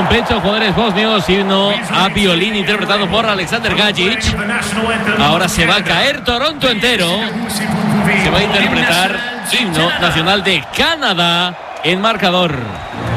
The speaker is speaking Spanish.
completo, jugadores bosnios, himno a violín interpretado por Alexander Gajic. Ahora se va a caer Toronto entero. Se va a interpretar himno nacional de Canadá en marcador.